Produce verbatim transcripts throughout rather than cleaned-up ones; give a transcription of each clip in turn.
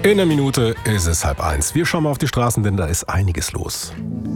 In einer Minute ist es halb eins. Wir schauen mal auf die Straßen, denn da ist einiges los.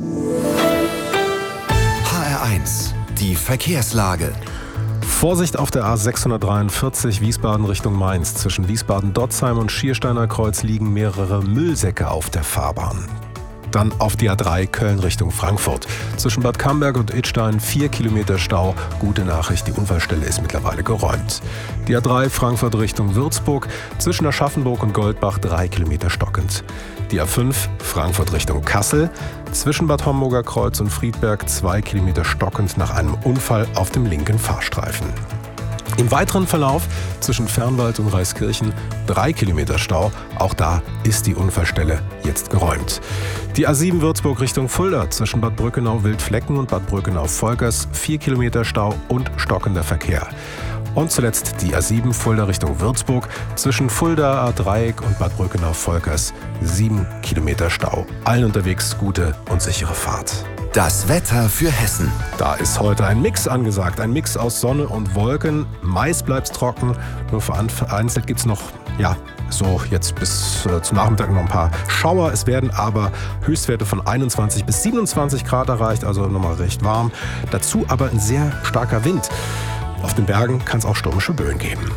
H R eins, die Verkehrslage. Vorsicht auf der A sechshundertdreiundvierzig Wiesbaden Richtung Mainz. Zwischen Wiesbaden-Dotzheim und Schiersteiner Kreuz liegen mehrere Müllsäcke auf der Fahrbahn. Dann auf die A drei Köln Richtung Frankfurt. Zwischen Bad Camberg und Idstein vier Kilometer Stau. Gute Nachricht, die Unfallstelle ist mittlerweile geräumt. Die A drei Frankfurt Richtung Würzburg. Zwischen Aschaffenburg und Goldbach drei Kilometer stockend. Die A fünf Frankfurt Richtung Kassel. Zwischen Bad Homburger Kreuz und Friedberg zwei Kilometer stockend nach einem Unfall auf dem linken Fahrstreifen. Im weiteren Verlauf zwischen Fernwald und Reiskirchen drei Kilometer Stau. Auch da ist die Unfallstelle jetzt geräumt. Die A sieben Würzburg Richtung Fulda zwischen Bad Brückenau-Wildflecken und Bad Brückenau-Volkers vier Kilometer Stau und stockender Verkehr. Und zuletzt die A sieben Fulda Richtung Würzburg zwischen Fulda A-Dreieck und Bad Brückenau-Volkers sieben Kilometer Stau. Allen unterwegs gute und sichere Fahrt. Das Wetter für Hessen. Da ist heute ein Mix angesagt, ein Mix aus Sonne und Wolken. Meist bleibt es trocken, nur vereinzelt gibt es noch, ja, so jetzt bis äh, zum Nachmittag noch ein paar Schauer. Es werden aber Höchstwerte von einundzwanzig bis siebenundzwanzig Grad erreicht, also nochmal recht warm. Dazu aber ein sehr starker Wind. Auf den Bergen kann es auch stürmische Böen geben.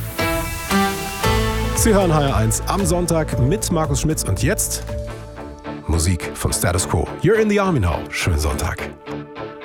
Sie hören H R eins am Sonntag mit Markus Schmitz und jetzt Musik vom Status Quo. You're in the Army now. Schönen Sonntag.